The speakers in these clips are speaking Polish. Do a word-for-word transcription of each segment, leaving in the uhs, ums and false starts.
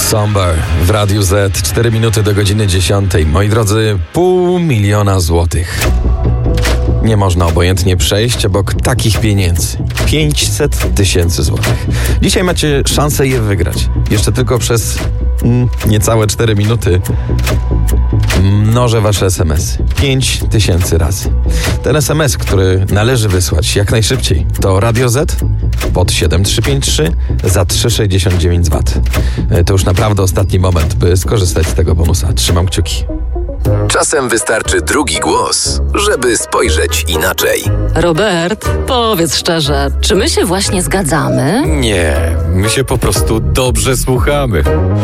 Somber w Radiu Z, cztery minuty do godziny dziesiątej. Moi drodzy, pół miliona złotych. Nie można obojętnie przejść obok takich pieniędzy. pięćset tysięcy złotych. Dzisiaj macie szansę je wygrać. Jeszcze tylko przez mm, niecałe cztery minuty mnożę wasze es em esy. pięć tysięcy razy. Ten es em es, który należy wysłać jak najszybciej, to Radio Z pod siedem trzy pięć trzy za trzysta sześćdziesiąt dziewięć złotych. To już naprawdę ostatni moment, by skorzystać z tego bonusa. Trzymam kciuki. Czasem wystarczy drugi głos, żeby spojrzeć inaczej. Robert, powiedz szczerze, czy my się właśnie zgadzamy? Nie, my się po prostu dobrze słuchamy.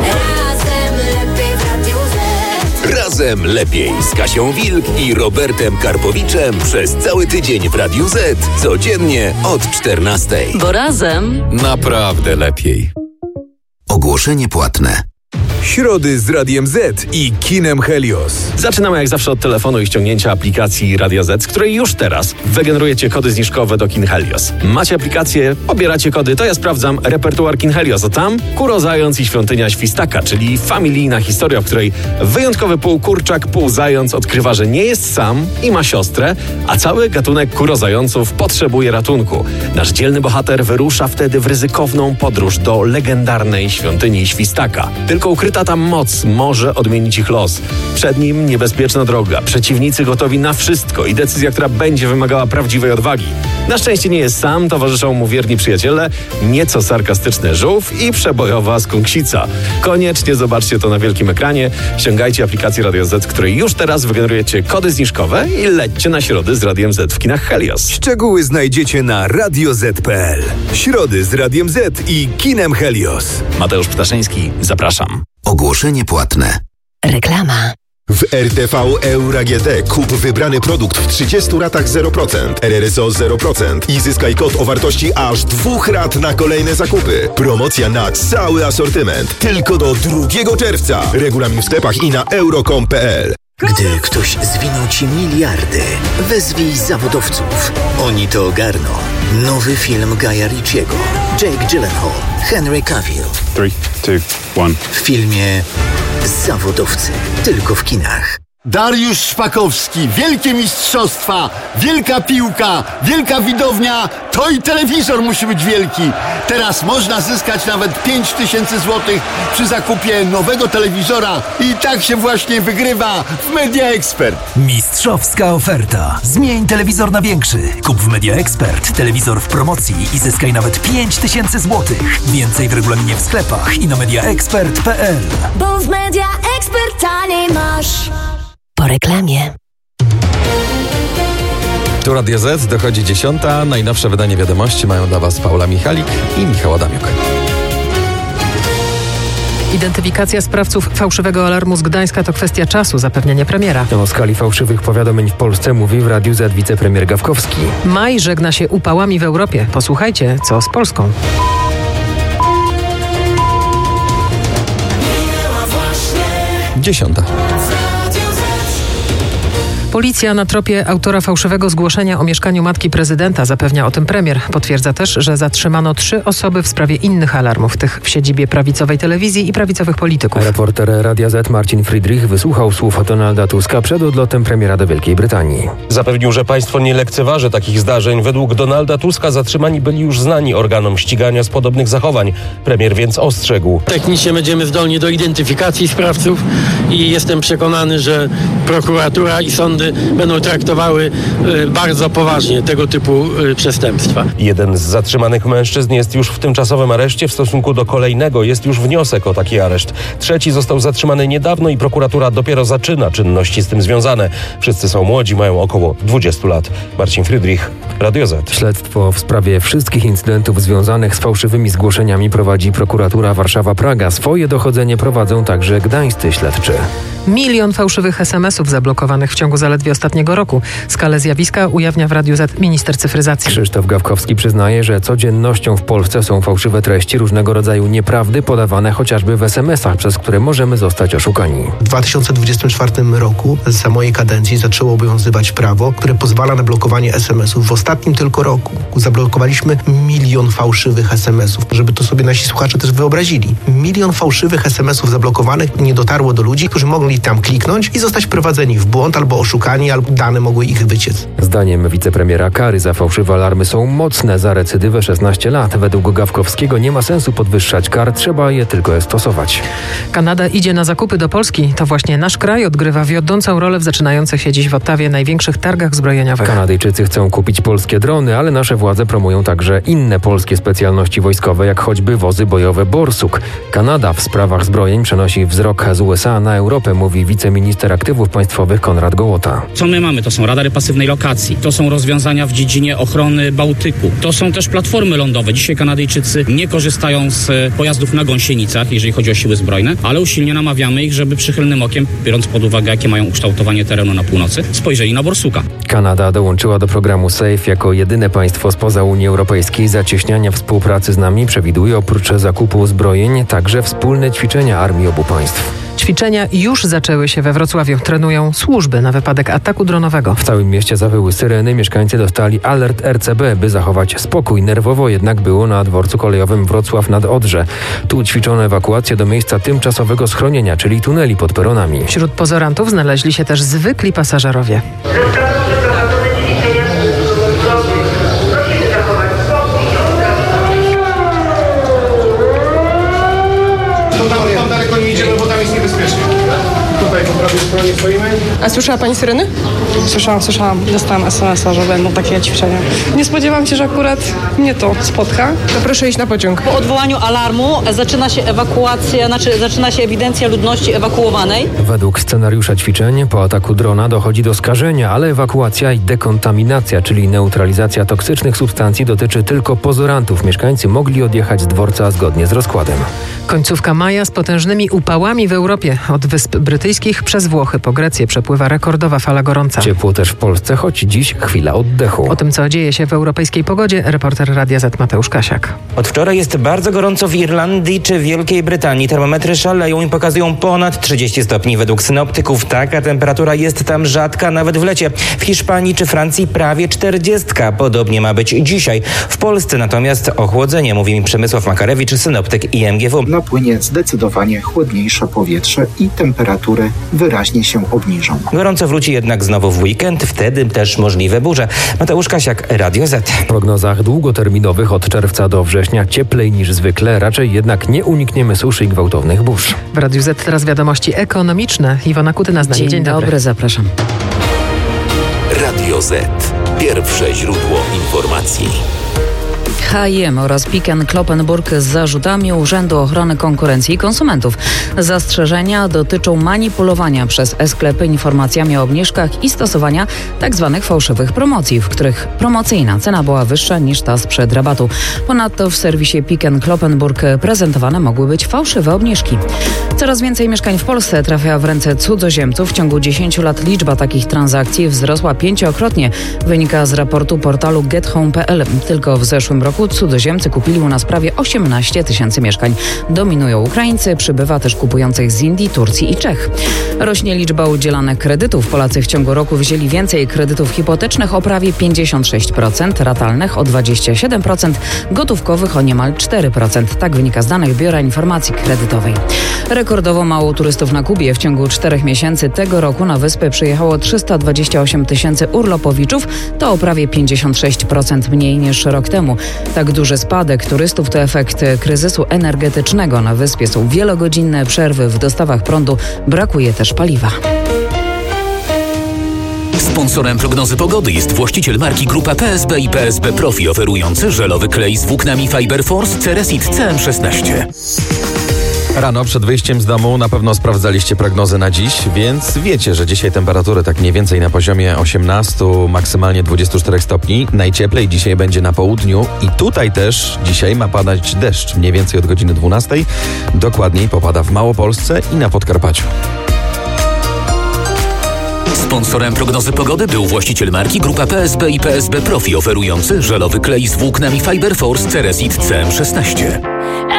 Razem lepiej z Kasią Wilk i Robertem Karpowiczem przez cały tydzień w Radiu Z, codziennie od czternastej. Bo razem Naprawdę lepiej. Ogłoszenie płatne. Środy z Radiem Z i kinem Helios. Zaczynamy jak zawsze od telefonu i ściągnięcia aplikacji Radio Z, z której już teraz wygenerujecie kody zniżkowe do kin Helios. Macie aplikację, pobieracie kody, to ja sprawdzam repertuar kin Helios, a tam Kuro Zając i Świątynia Świstaka, czyli familijna historia, w której wyjątkowy półkurczak, półzając odkrywa, że nie jest sam i ma siostrę, a cały gatunek kurozająców potrzebuje ratunku. Nasz dzielny bohater wyrusza wtedy w ryzykowną podróż do legendarnej Świątyni Świstaka. Tylko ukryta tam moc może odmienić ich los. Przed nim niebezpieczna droga, przeciwnicy gotowi na wszystko i decyzja, która będzie wymagała prawdziwej odwagi. Na szczęście nie jest sam, towarzyszą mu wierni przyjaciele, nieco sarkastyczny żółw i przebojowa skunksica. Koniecznie zobaczcie to na wielkim ekranie, ściągajcie aplikację Radio Z, której już teraz wygenerujecie kody zniżkowe i lećcie na środy z Radiem Z w kinach Helios. Szczegóły znajdziecie na radio zet kropka pe el. Środy z Radiem Z i kinem Helios. Mateusz Ptaszyński, zapraszam. Ogłoszenie płatne. reklama. W R T V Euro A G D kup wybrany produkt w trzydziestu ratach zero procent, R R S O zero procent i zyskaj kod o wartości aż dwóch rat na kolejne zakupy. Promocja na cały asortyment. Tylko do drugiego czerwca. Regulamin w sklepach i na euro kropka com kropka pe el. Gdy ktoś zwinął ci miliardy, wezwij zawodowców. Oni to ogarną. Nowy film Guya Ritchiego. Jake Gyllenhaal, Henry Cavill. trzy, dwa, jeden. W filmie Zawodowcy. Tylko w kinach. Dariusz Szpakowski, wielkie mistrzostwa, wielka piłka, wielka widownia, to i telewizor musi być wielki. Teraz można zyskać nawet pięć tysięcy złotych przy zakupie nowego telewizora i tak się właśnie wygrywa w Media Expert. Mistrzowska oferta. Zmień telewizor na większy. Kup w Media Expert telewizor w promocji i zyskaj nawet pięć tysięcy złotych. Więcej w regulaminie w sklepach i na media expert kropka pe el. Bo w Media Expert taniej masz. Po reklamie. Tu Radio Z, dochodzi dziesiąta. Najnowsze wydanie wiadomości mają dla was Paula Michalik i Michał Adamiuk. Identyfikacja sprawców fałszywego alarmu z Gdańska to kwestia czasu, zapewnienia premiera. O skali fałszywych powiadomień w Polsce mówi w Radiu Z wicepremier Gawkowski. Maj żegna się upałami w Europie. Posłuchajcie, co z Polską. Dziesiąta. Policja na tropie autora fałszywego zgłoszenia o mieszkaniu matki prezydenta, zapewnia o tym premier. Potwierdza też, że zatrzymano trzy osoby w sprawie innych alarmów, tych w siedzibie prawicowej telewizji i prawicowych polityków. Reporter Radia Z Marcin Friedrich wysłuchał słów Donalda Tuska przed odlotem premiera do Wielkiej Brytanii. Zapewnił, że państwo nie lekceważy takich zdarzeń. Według Donalda Tuska zatrzymani byli już znani organom ścigania z podobnych zachowań. Premier więc ostrzegł. Technicznie będziemy zdolni do identyfikacji sprawców i jestem przekonany, że prokuratura i sądy będą traktowały y, bardzo poważnie tego typu y, przestępstwa. Jeden z zatrzymanych mężczyzn jest już w tymczasowym areszcie. W stosunku do kolejnego jest już wniosek o taki areszt. Trzeci został zatrzymany niedawno i prokuratura dopiero zaczyna czynności z tym związane. Wszyscy są młodzi, mają około dwudziestu lat. Marcin Friedrich, Radio Z. Śledztwo w sprawie wszystkich incydentów związanych z fałszywymi zgłoszeniami prowadzi prokuratura Warszawa-Praga. Swoje dochodzenie prowadzą także gdańscy śledczy. Milion fałszywych es em esów zablokowanych w ciągu zaledwie zaledwie ostatniego roku. Skalę zjawiska ujawnia w Radiu Z minister cyfryzacji. Krzysztof Gawkowski przyznaje, że codziennością w Polsce są fałszywe treści, różnego rodzaju nieprawdy podawane chociażby w es em esach, przez które możemy zostać oszukani. W dwa tysiące dwudziestym czwartym roku za mojej kadencji zaczęło obowiązywać prawo, które pozwala na blokowanie es em esów. W ostatnim tylko roku zablokowaliśmy milion fałszywych es em esów. Żeby to sobie nasi słuchacze też wyobrazili. Milion fałszywych es em esów zablokowanych nie dotarło do ludzi, którzy mogli tam kliknąć i zostać wprowadzeni w błąd albo oszukani, albo dane mogły ich wyciec. Zdaniem wicepremiera kary za fałszywe alarmy są mocne. Za recydywę szesnaście lat. Według Gawkowskiego nie ma sensu podwyższać kar, trzeba je tylko stosować. Kanada idzie na zakupy do Polski. To właśnie nasz kraj odgrywa wiodącą rolę w zaczynających się dziś w Ottawie największych targach zbrojeniowych. Kanadyjczycy chcą kupić polskie drony, ale nasze władze promują także inne polskie specjalności wojskowe, jak choćby wozy bojowe Borsuk. Kanada w sprawach zbrojeń przenosi wzrok z u es a na Europę, mówi wiceminister aktywów państwowych Konrad Gołota. Co my mamy? To są radary pasywnej lokacji, to są rozwiązania w dziedzinie ochrony Bałtyku, to są też platformy lądowe. Dzisiaj Kanadyjczycy nie korzystają z pojazdów na gąsienicach, jeżeli chodzi o siły zbrojne, ale usilnie namawiamy ich, żeby przychylnym okiem, biorąc pod uwagę, jakie mają ukształtowanie terenu na północy, spojrzeli na Borsuka. Kanada dołączyła do programu SAFE jako jedyne państwo spoza Unii Europejskiej. Zacieśniania współpracy z nami przewiduje oprócz zakupu uzbrojeń także wspólne ćwiczenia armii obu państw. Ćwiczenia już zaczęły się we Wrocławiu. Trenują służby na wypadek ataku dronowego. W całym mieście zawyły syreny. Mieszkańcy dostali alert er ce be, by zachować spokój. Nerwowo jednak było na dworcu kolejowym Wrocław nad Odrze. Tu ćwiczono ewakuację do miejsca tymczasowego schronienia, czyli tuneli pod peronami. Wśród pozorantów znaleźli się też zwykli pasażerowie. A słyszała pani syreny? Słyszałam, słyszałam. Dostałam es em es a, że będą takie ćwiczenia. Nie spodziewałam się, że akurat mnie to spotka. To proszę iść na pociąg. Po odwołaniu alarmu zaczyna się ewakuacja, znaczy zaczyna się ewidencja ludności ewakuowanej. Według scenariusza ćwiczeń po ataku drona dochodzi do skażenia, ale ewakuacja i dekontaminacja, czyli neutralizacja toksycznych substancji, dotyczy tylko pozorantów. Mieszkańcy mogli odjechać z dworca zgodnie z rozkładem. Końcówka maja z potężnymi upałami w Europie. Od Wysp Brytyjskich przez Włochy po Grecję przepływa rekordowa fala gorąca. Ciepło też w Polsce, choć dziś chwila oddechu. O tym, co dzieje się w europejskiej pogodzie, reporter Radia Z Mateusz Kasiak. Od wczoraj jest bardzo gorąco w Irlandii czy Wielkiej Brytanii. Termometry szaleją i pokazują ponad trzydzieści stopni. Według synoptyków taka temperatura jest tam rzadka nawet w lecie. W Hiszpanii czy Francji prawie czterdziestka. Podobnie ma być dzisiaj. W Polsce natomiast ochłodzenie, mówi mi Przemysław Makarewicz, synoptyk I M G W. Napłynie zdecydowanie chłodniejsze powietrze i temperatury wyraźnie się obniżą. Gorąco wróci jednak znowu w weekend, wtedy też możliwe burze. Mateusz Kasiak, Radio Z. W prognozach długoterminowych od czerwca do września cieplej niż zwykle, raczej jednak nie unikniemy suszy i gwałtownych burz. W Radiu Z teraz wiadomości ekonomiczne. Iwona Kutyna z nami. Dzień, Dzień dobry. dobry, zapraszam. Radio Z. Pierwsze źródło informacji. H i M oraz Piken Kloppenburg z zarzutami Urzędu Ochrony Konkurencji i Konsumentów. Zastrzeżenia dotyczą manipulowania przez e-sklepy informacjami o obniżkach i stosowania tzw. fałszywych promocji, w których promocyjna cena była wyższa niż ta sprzed rabatu. Ponadto w serwisie Piken Kloppenburg prezentowane mogły być fałszywe obniżki. Coraz więcej mieszkań w Polsce trafia w ręce cudzoziemców. W ciągu dziesięciu lat liczba takich transakcji wzrosła pięciokrotnie. Wynika z raportu portalu get home kropka p l. Tylko w zeszłym roku cudzoziemcy kupili u nas prawie osiemnaście tysięcy mieszkań. Dominują Ukraińcy, przybywa też kupujących z Indii, Turcji i Czech. Rośnie liczba udzielanych kredytów. Polacy w ciągu roku wzięli więcej kredytów hipotecznych o prawie pięćdziesiąt sześć procent, ratalnych o dwadzieścia siedem procent, gotówkowych o niemal cztery procent. Tak wynika z danych Biura Informacji Kredytowej. Rekordowo mało turystów na Kubie. W ciągu czterech miesięcy tego roku na wyspę przyjechało trzysta dwadzieścia osiem tysięcy urlopowiczów. To o prawie pięćdziesiąt sześć procent mniej niż rok temu. Tak duży spadek turystów to efekt kryzysu energetycznego. Na wyspie są wielogodzinne przerwy w dostawach prądu. Brakuje też paliwa. Sponsorem prognozy pogody jest właściciel marki Grupa P S B i P S B Profi, oferujący żelowy klej z włóknami Fiber Force Ceresit C M szesnaście. Rano przed wyjściem z domu na pewno sprawdzaliście prognozy na dziś, więc wiecie, że dzisiaj temperatury tak mniej więcej na poziomie osiemnaście, maksymalnie dwadzieścia cztery stopni. Najcieplej dzisiaj będzie na południu i tutaj też dzisiaj ma padać deszcz, mniej więcej od godziny dwunastej. Dokładniej popada w Małopolsce i na Podkarpaciu. Sponsorem prognozy pogody był właściciel marki Grupa P S B i P S B Profi, oferujący żelowy klej z włóknami Fiber Force Ceresit C M szesnaście.